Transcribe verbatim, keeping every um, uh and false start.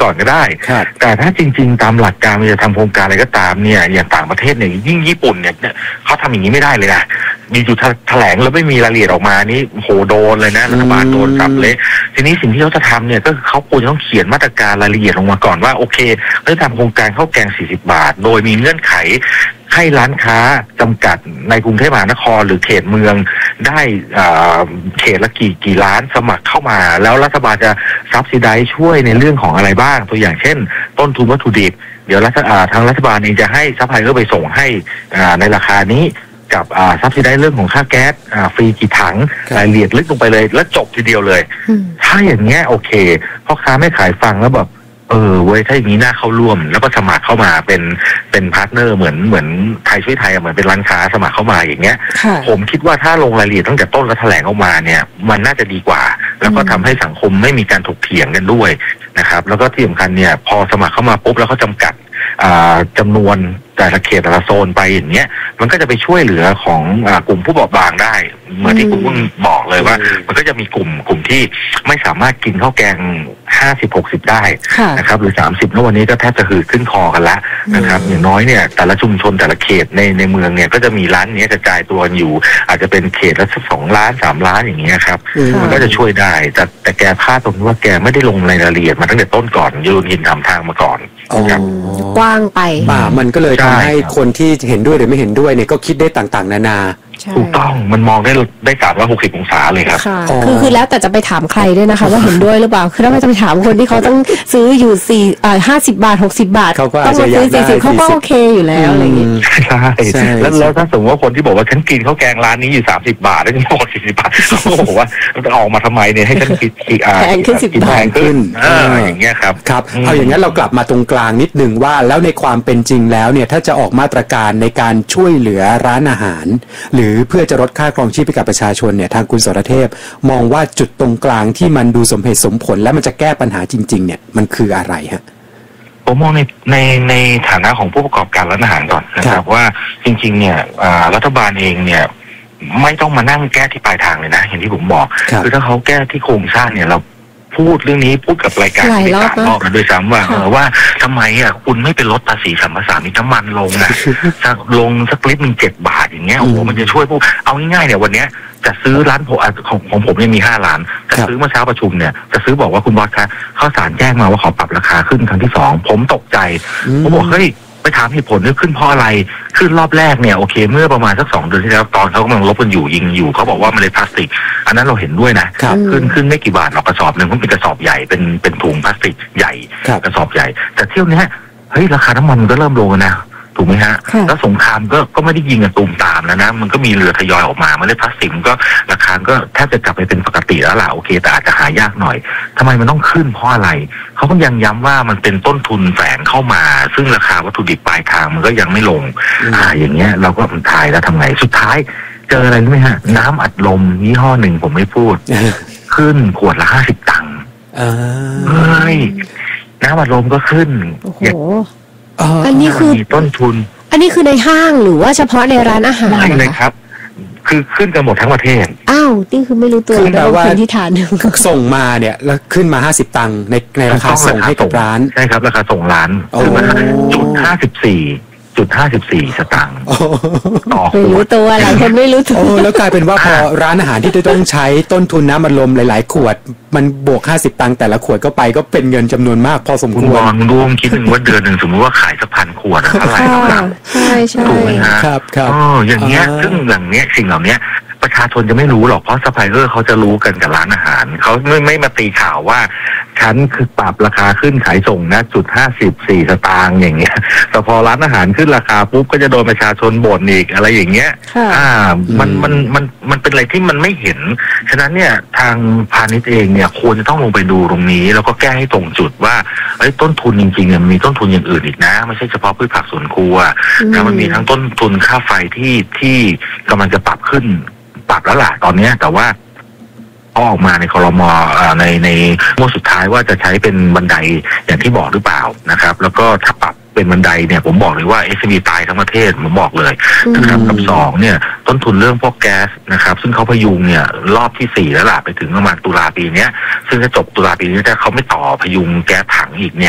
ก่อนก็ได้แต่ถ้าจริงๆตามหลักการมันจะทำโครงการอะไรก็ตามเนี่ยอย่างต่างประเทศเนี่ยยิ่งญี่ปุ่นเนี่ยเขาทำอย่างนี้ไม่ได้เลยนะมีจุดแถลงแล้วไม่มีรายละเอียดออกมานี่โหโดนเลยนะรัฐบาลโดนจับเละทีนี้สิ่งที่เขาจะทำเนี่ยก็คือเขาควรจะต้องเขียนมาตรการรายละเอียดลงมาก่อนว่าโอเคเขาจะทำโครงการข้าวแกงสี่สิบบาทโดยมีเงื่อนไขให้ร้านค้าจำกัดในกรุงเทพมหานครหรือเขตเมืองได้เขตละกี่กี่ล้านสมัครเข้ามาแล้วรัฐบาลจะซับซิไดซ์ช่วยในเรื่องของอะไรบ้างตัวอย่างเช่นต้นทุนวัตถุดิบเดี๋ยวรัฐทางรัฐบาลเองจะให้ซัพพลายเออร์ไปส่งให้ในราคานี้กับซับซิไดซ์เรื่องของค่าแก๊สฟรีกี่ถังรายละเอียดลึกลงไปเลยแล้วจบทีเดียวเลยถ้าอย่างเงี้ยโอเคพ่อค้าไม่ขายฟังแล้วแบบเออเว้ยถ้าอย่างนี้น่าเข้าร่วมแล้วก็สมัครเข้ามาเป็นเป็นพาร์ทเนอร์เหมือนเหมือนไทยช่วยไทยเหมือนเป็นร้านค้าสมัครเข้ามาอย่างเงี้ยผมคิดว่าถ้าลงรายละเอียดตั้งแต่ต้นแล้วแถลงออกมาเนี่ยมันน่าจะดีกว่าแล้วก็ทำให้สังคมไม่มีการถกเถียงกันด้วยนะครับแล้วก็ที่สำคัญเนี่ยพอสมัครเข้ามาปุ๊บแล้วเขาจำกัดจำนวนแต่ละเขตแต่ละโซนไปอย่างเงี้ยมันก็จะไปช่วยเหลือของกลุ่มผู้เปราะบางได้เหมือนที่คุณพึ่งบอกเลยว่ามันก็จะมีกลุ่มกลุ่มที่ไม่สามารถกินข้าวแกงห้าสิบ หกสิบได้นะครับหรือสามสิบแล้ววันนี้ก็แทบจะหืดขึ้นคอกันละนะครับอย่างน้อยเนี่ยแต่ละชุมชนแต่ละเขตในในเมืองเนี่ยก็จะมีร้านนี้กระจายตัวอยู่อาจจะเป็นเขตละสองล้านสามล้านอย่างเงี้ยครับมันก็จะช่วยได้แต่แต่แกพลาดตรงที่ว่าแกไม่ได้ลงรายละเอียดมาตั้งแต่ต้นก่อนโยนหินทำทางมาก่อนกว้างไปป่ามันก็เลยทำให้คนที่เห็นด้วยหรือไม่เห็นด้วยเนี่ยก็คิดได้ต่างๆนานาถูกต้องมันมองได้ได้สามร้อยหกสิบองศาเลยครับคือคือแล้วแต่จะไปถามใครด้วยนะคะว่าเห็นด้วยหรือเปล่าคือถ้าไม่จะไปถามคนที่เขาต้องซื้ออยู่สี่อ่าห้าสิบบาทหกสิบบาทต้องมาซื้อสี่สิบเขาก็โอเคอยู่แล้วอะไรอย่างงี้ใช่แล้วแล้วถ้าสมมติว่าคนที่บอกว่าฉันกินข้าวแกงร้านนี้อยู่สามสิบบาทแล้วฉันบอกสี่สิบบาทเขาบอกว่าจะออกมาทำไมเนี่ยให้ฉันกินแพงขึ้นสิบบาทแพงขึ้นอย่างเงี้ยครับครับเอาอย่างนั้นเรากลับมาตรงกลางนิดนึงว่าแล้วในความเป็นจริงแล้วเนี่ยถ้าจะออกมาตรการในการช่วยเหลือร้านอาหารหรือเพื่อจะลดค่าครองชีพให้กับประชาชนเนี่ยทางคุณสรเทพมองว่าจุดตรงกลางที่มันดูสมเหตุสมผลและมันจะแก้ปัญหาจริงๆเนี่ยมันคืออะไรฮะผมมองในในในฐานะของผู้ประกอบการร้านอาหารก่อนนะครับว่าจริงๆเนี่ยรัฐบาลเองเนี่ยไม่ต้องมานั่งแก้ที่ปลายทางเลยนะอย่างที่ผมบอกคือถ้าเขาแก้ที่โครงสร้างเนี่ยเราพูดเรื่องนี้พูดกับรายการที่สามรอบแล้วด้วยซ้ำว่าเออว่าทำไมอ่ะคุณไม่ไปลดภาษีสัมปทานน้ำมันลงนะลงสักลิตรหนึ่งเจ็ดบาทอย่างเงี้ยโอ้โหมันจะช่วยพวกเอาง่ายๆเนี่ยวันเนี้ยจะซื้อร้านผมของของผมเนี่ยมีห้าร้านจะซื้อเมื่อเช้าประชุมเนี่ยจะซื้อบอกว่าคุณบอสคะข้าวสารแจ้งมาว่าขอปรับราคาขึ้นครั้งที่สองผมตกใจผมบอกเฮ้ยไปถามเหตุผลว่าขึ้นเพราะอะไรขึ้นรอบแรกเนี่ยโอเคเมื่อประมาณสักสองเดือนที่แล้วตอนเขากำลังลบกันอยู่ยิงอยู่เขาบอกว่ามันเลยพลาสติกอันนั้นเราเห็นด้วยนะขึ้นขึ้นไม่กี่บาทหรอกกระสอบหนึ่งเพราะเป็นกระสอบใหญ่เป็นเป็นถุงพลาสติกใหญ่กระสอบใหญ่แต่เที่ยวนี้เฮ้ยราคาน้ำมันมันก็เริ่มลงนะถูกไหมฮะแล้วสงครามก็ก็ไม่ได้ยิงกันตูมตามแล้วนะมันก็มีเรือทยอยออกมามันเลยพลาสติกมันก็ราคาก็แทบจะกลับไปเป็นปกติแล้วล่ะโอเคแต่อาจจะหายากหน่อยทำไมมันต้องขึ้นเพราะอะไรเขาก็ยังย้ำว่ามันเป็นต้นทุนแฝงเข้ามาซึ่งราคาวัตถุดิบปลายทางมันก็ยังไม่ลงอ่าอย่างเงี้ยเราก็ถ่ายแล้วทำไงสุดท้ายเจออะไรรู้ไหมฮะน้ำอัดลมยี่ห้อหนึ่งผมไม่พูดขึ้นขวดละห้าสิบตังค์เฮ้ยน้ำอัดลมก็ขึ้นโอ้โหอันนี้คือต้นทุนอันนี้คือในห้างหรือว่าเฉพาะในร้านอาหารไม่เลยครับคือขึ้นกันหมดทั้งประเทศอ้าวนี่คือไม่รู้ตัวแต่ว่าคนที่ทานส่งมาเนี่ยแล้วขึ้นมาห้าสิบตังค์ในในราคาส่งให้กับร้านใช่ครับราคาส่งร้านคือมันจุดห้าสิบสี่จุดห้าสิบสี่สตางค์ต่อไม่รู้ตัวหลายคนไม่รู้ตัวแล้วกลายเป็นว่าพอร้านอาหารที่จะต้องใช้ต้นทุนน้ำอัดลมหลายๆขวดมันบวกห้าสิบตังค์แต่ละขวดก็ไปก็เป็นเงินจำนวนมากพอสมควรคุณรวมคิดถึงว่าเดือนหนึ่งสมมติว่าขายสักพันขวดเท่าไหร่ครับใช่ใช่ถูกไหมฮะครับครับอ๋ออย่างเงี้ยซึ่งอย่างเนี้ยสิ่งเหล่านี้ประชาชนจะไม่รู้หรอกเพราะซัพพลายเออร์เขาจะรู้กันกับร้านอาหารเขาไม่ไม่มาตีข่าวว่าฉันคือปรับราคาขึ้นขายส่งนะจุดห้าสิบสี่สตางค์อย่างเงี้ยแต่พอร้านอาหารขึ้นราคาปุ๊บก็จะโดนประชาชนบ่นอีกอะไรอย่างเงี้ยอ่ามันมันมันมันเป็นอะไรที่มันไม่เห็นฉะนั้นเนี่ยทางพาณิชย์เองเนี่ยควรจะต้องลงไปดูตรงนี้แล้วก็แก้ให้ตรงจุดว่าไอ้ต้นทุนจริงๆเนี่ยมีต้นทุนอย่างอื่นอีกนะไม่ใช่เฉพาะพืชผักสวนครัวนะมันมีทั้งต้นทุนค่าไฟที่ที่กำลังจะปรับขึ้นปรับแล้วล่ะตอนนี้แต่ว่าออกมาในครม.ในในงวดสุดท้ายว่าจะใช้เป็นบันไดอย่างที่บอกหรือเปล่านะครับแล้วก็ถ้าปรับเป็นบันไดเนี่ยผมบอกเลยว่า เอส เอ็ม อี ตายทั้งประเทศผมบอกเลยนะครับกับสองเนี่ยต้นทุนเรื่องพวกแก๊สนะครับซึ่งเขาพยุงเนี่ยรอบที่สี่แล้วล่ะไปถึงประมาณตุลาปีนี้ซึ่งจะจบตุลาปีนี้ถ้าเขาไม่ต่อพยุงแก๊สถังอีกเนี่ย